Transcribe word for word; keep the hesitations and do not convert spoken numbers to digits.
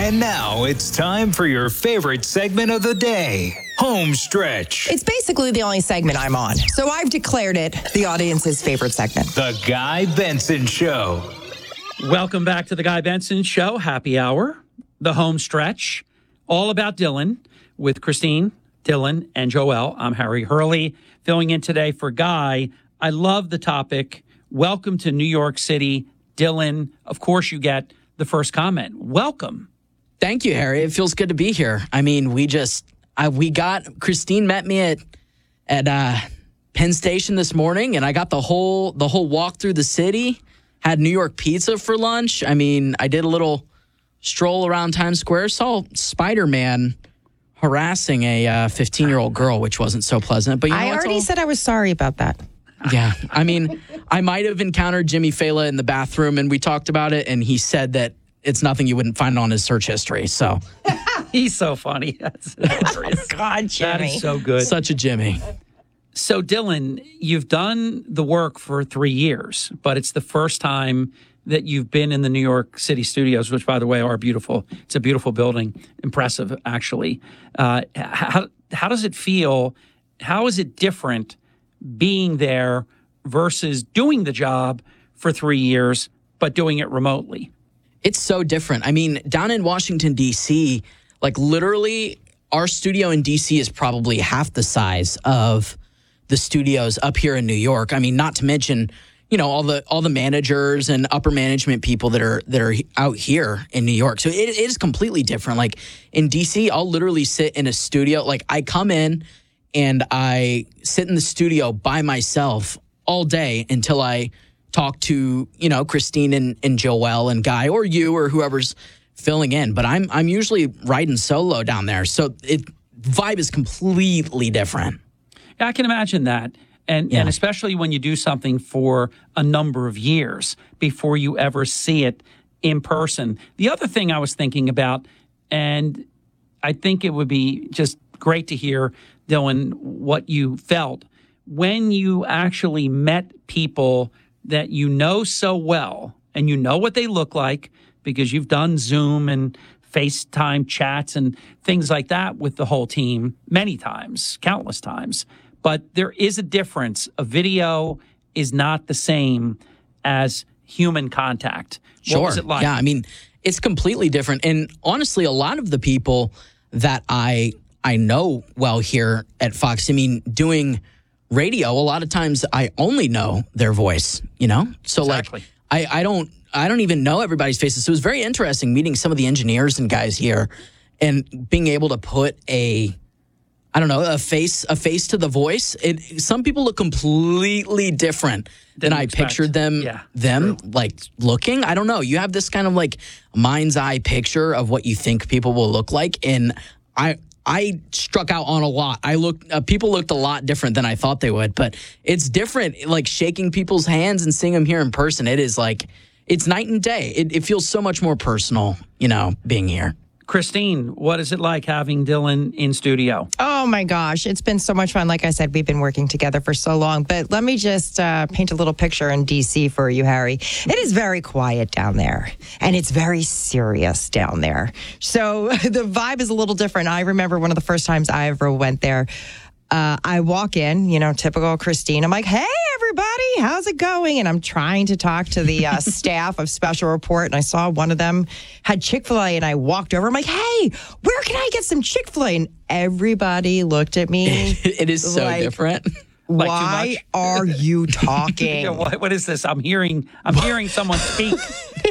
And now it's time for your favorite segment of the day, Home Stretch. It's basically the only segment I'm on, so I've declared it the audience's favorite segment. The Guy Benson Show. Welcome back to the Guy Benson Show. Happy hour, the Home Stretch, all about Dylan with Christine, Dylan, and Joelle. I'm Harry Hurley, filling in today for Guy. I love the topic. Welcome to New York City, Dylan. Of course, you get the first comment. Welcome. Thank you, Harry. It feels good to be here. I mean, we just, I, we got, Christine met me at, at uh, Penn Station this morning, and I got the whole, the whole walk through the city, had New York pizza for lunch. I mean, I did a little stroll around Times Square, saw Spider-Man harassing a uh, fifteen-year-old girl, which wasn't so pleasant. But you know, I already all, said I was sorry about that. Yeah. I mean, I might have encountered Jimmy Fallon in the bathroom, and we talked about it, and he said that it's nothing you wouldn't find on his search history. So He's so funny. That's hilarious. God, Jimmy. That is so good. such a Jimmy. So, Dylan, you've done the work for three years, but it's the first time that you've been in the New York City studios, which, by the way, are beautiful. It's a beautiful building. Impressive, actually. Uh, how, how does it feel? How is it different being there versus doing the job for three years, but doing it remotely? It's so different. I mean, down in Washington, D C, like literally our studio in D C is probably half the size of the studios up here in New York. I mean, not to mention, you know, all the all the managers and upper management people that are that are out here in New York. So it, it is completely different. Like in D C, I'll literally sit in a studio. Like I come in and I sit in the studio by myself all day until I talk to, you know, Christine and, and Joelle and Guy or you or whoever's filling in. But I'm I'm usually riding solo down there. So it vibe is completely different. Yeah, I can imagine that. And Yeah. and especially when you do something for a number of years before you ever see it in person. The other thing I was thinking about, and I think it would be just great to hear, Dylan, what you felt when you actually met people that you know so well, and you know what they look like because you've done Zoom and FaceTime chats and things like that with the whole team many times, countless times. But there is a difference. A video is not the same as human contact. Sure. What was it like? Yeah, I mean, it's completely different. And honestly, a lot of the people that I I know well here at Fox, I mean, doing radio, a lot of times I only know their voice, you know? So Exactly. like I, I don't I don't even know everybody's faces. So it was very interesting meeting some of the engineers and guys here and being able to put a I don't know, a face a face to the voice. It some people look completely different than Didn't I expect. pictured them Yeah, them true. like looking. I don't know. You have this kind of like mind's eye picture of what you think people will look like, and I I struck out on a lot. I looked uh, people looked a lot different than I thought they would, but it's different. Like shaking people's hands and seeing them here in person, it is like it's night and day. It, it feels so much more personal, you know, being here. Christine, what is it like having Dylan in studio? Oh, my gosh. It's been so much fun. Like I said, we've been working together for so long. But let me just uh, paint a little picture in D C for you, Harry. It is very quiet down there, and it's very serious down there. So the vibe is a little different. I remember one of the first times I ever went there. Uh, I walk in, you know, typical Christine. I'm like, hey, everybody, how's it going? And I'm trying to talk to the uh, staff of Special Report. And I saw one of them had Chick-fil-A. And I walked over. I'm like, hey, where can I get some Chick-fil-A? And everybody looked at me. It is so like, different. Like too Why much? are you talking? Yeah, what, what is this? I'm hearing I'm hearing someone speak.